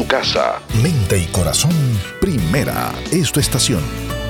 casa. Mente y corazón, primera es tu estación.